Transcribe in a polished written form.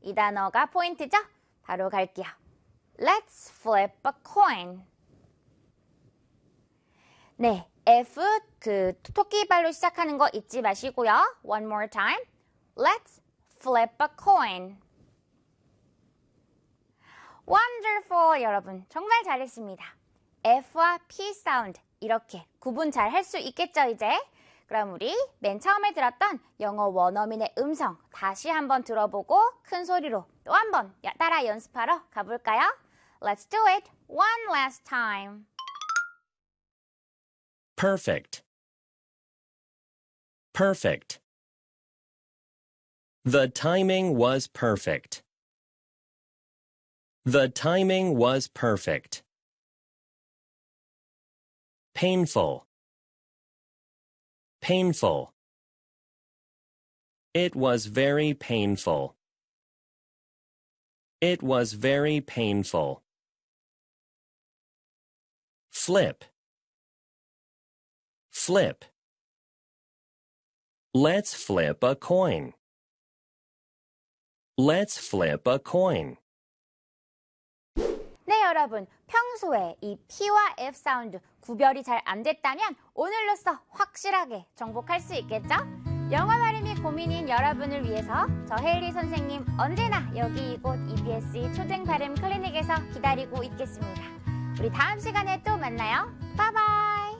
이 단어가 포인트죠? 바로 갈게요. Let's flip a coin. 네, F 토끼발로 시작하는 거 잊지 마시고요. One more time. Let's flip a coin. Wonderful, 여러분. 정말 잘했습니다. F와 P 사운드 이렇게 구분 잘 할 수 있겠죠, 이제? 그럼 우리 맨 처음에 들었던 영어 원어민의 음성 다시 한번 들어보고 큰 소리로 또 한번 따라 연습하러 가볼까요? Let's do it one last time. Perfect. Perfect. The timing was perfect. The timing was perfect. Painful. Painful. It was very painful. It was very painful. Flip. Flip. Let's flip a coin. Let's flip a coin. 네, 여러분. 평소에 이 P와 F 사운드 구별이 잘 안 됐다면 오늘로써 확실하게 정복할 수 있겠죠? 영어 발음이 고민인 여러분을 위해서 저 헤일리 선생님 언제나 여기 이곳 EBS 초등 발음 클리닉에서 기다리고 있겠습니다. 우리 다음 시간에 또 만나요. 바이바이.